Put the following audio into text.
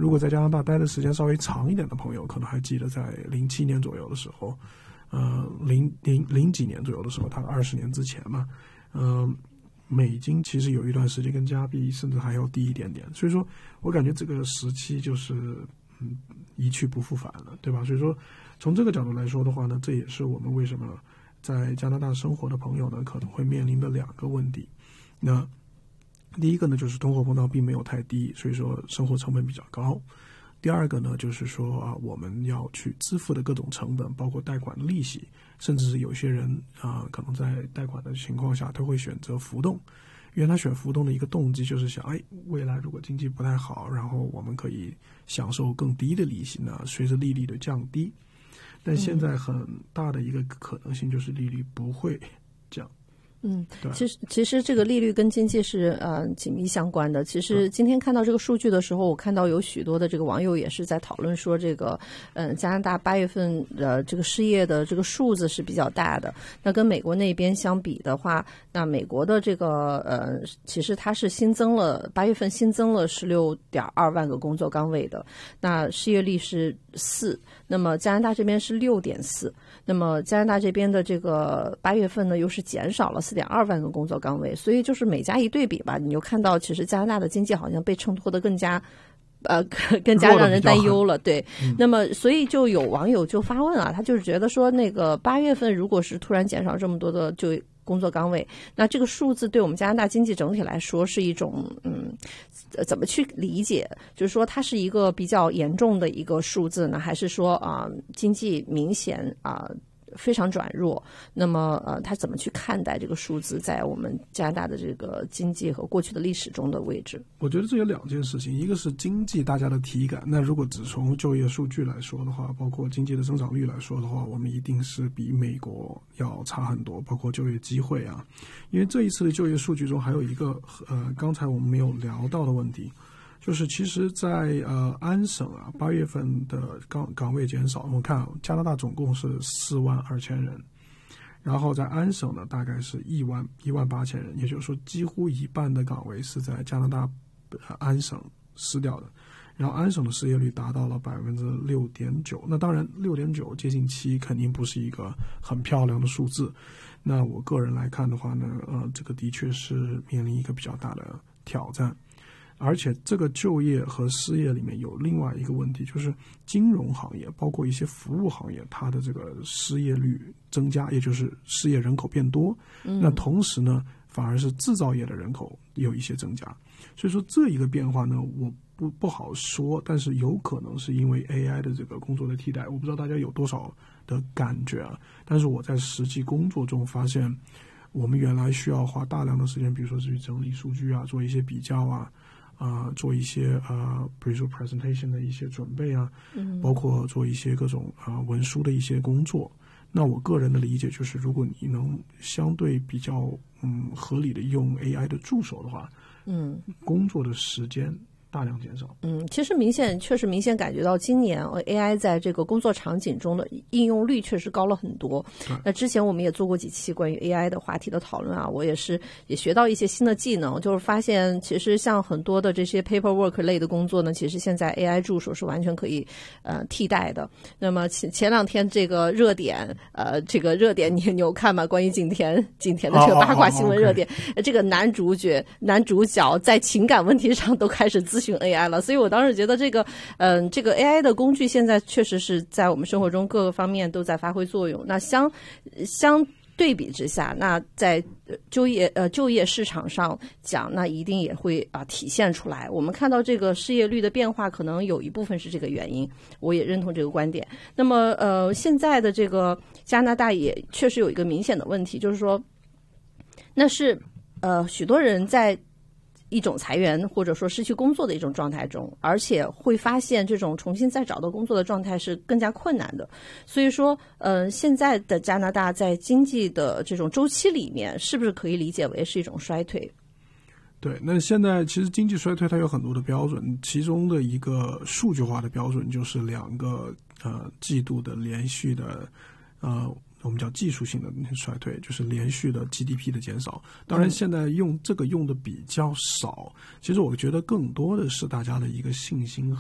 如果在加拿大待的时间稍微长一点的朋友，可能还记得在07年左右的时候，零几年左右的时候，它20年之前嘛，美金其实有一段时间跟加币甚至还要低一点点，所以说我感觉这个时期就是一去不复返了，对吧？所以说从这个角度来说的话呢，这也是我们为什么在加拿大生活的朋友呢可能会面临的2个问题。那第一个呢就是通货膨胀并没有太低，所以说生活成本比较高。第二个呢就是说我们要去支付的各种成本，包括贷款的利息，甚至是有些人可能在贷款的情况下他会选择浮动，因为他选浮动的一个动机就是想未来如果经济不太好，然后我们可以享受更低的利息呢，随着利率的降低。但现在很大的一个可能性就是利率不会降。 其实这个利率跟经济是紧密相关的。其实今天看到这个数据的时候，我看到有许多的这个网友也是在讨论说，这个加拿大8月份这个失业的这个数字是比较大的。那跟美国那边相比的话，那美国的这个其实它是8月份新增了16.2万个工作岗位的，那失业率是4，那么加拿大这边是6.4，那么加拿大这边的这个8月份呢又是减少了4.2万个工作岗位，所以就是美加一对比吧，你就看到其实加拿大的经济好像被衬托得更加让人担忧了。对，那么所以就有网友就发问他就是觉得说，那个8月份如果是突然减少这么多的就工作岗位，那这个数字对我们加拿大经济整体来说是一种怎么去理解？就是说它是一个比较严重的一个数字呢，还是说经济明显非常转弱？那么他怎么去看待这个数字在我们加拿大的这个经济和过去的历史中的位置？ 我觉得这有2件事情，一个是经济大家的体感，那如果只从就业数据来说的话，包括经济的增长率来说的话，我们一定是比美国要差很多，包括就业机会因为这一次的就业数据中还有一个刚才我们没有聊到的问题，就是其实在安省8月份的岗位减少，我们看加拿大总共是42000人，然后在安省呢大概是18000人，也就是说几乎一半的岗位是在加拿大安省失掉的，然后安省的失业率达到了6.9%，那当然6.9%接近7%肯定不是一个很漂亮的数字，那我个人来看的话呢这个的确是面临一个比较大的挑战。而且这个就业和失业里面有另外一个问题，就是金融行业包括一些服务行业，它的这个失业率增加，也就是失业人口变多，那同时呢反而是制造业的人口有一些增加，所以说这一个变化呢我不好说，但是有可能是因为 AI 的这个工作的替代，我不知道大家有多少的感觉但是我在实际工作中发现，我们原来需要花大量的时间，比如说去整理数据做一些比较做一些比如说 presentation 的一些准备包括做一些各种文书的一些工作。那我个人的理解就是，如果你能相对比较合理的用 AI 的助手的话，工作的时间大量减少。 其实确实明显感觉到今年 AI 在这个工作场景中的应用率确实高了很多。那之前我们也做过几期关于 AI 的话题的讨论我也学到一些新的技能，就是发现其实像很多的这些 paperwork 类的工作呢，其实现在 AI 助手是完全可以替代的。那么前2天这个热点你有看吗？关于景甜的这个八卦新闻热点，这个男主角在情感问题上都开始咨询 AI 了，所以我当时觉得这个 AI 的工具现在确实是在我们生活中各个方面都在发挥作用。那相对比之下，那在就业市场上讲，那一定也会体现出来。我们看到这个失业率的变化，可能有一部分是这个原因，我也认同这个观点。那么现在的这个加拿大也确实有一个明显的问题，就是说，那是许多人在一种裁员或者说失去工作的一种状态中，而且会发现这种重新再找到工作的状态是更加困难的。所以说现在的加拿大在经济的这种周期里面，是不是可以理解为是一种衰退？ 对，那现在其实经济衰退它有很多的标准，其中的一个数据化的标准就是2个季度的连续的我们叫技术性的衰退，就是连续的 GDP 的减少。当然现在用的比较少，其实我觉得更多的是大家的一个信心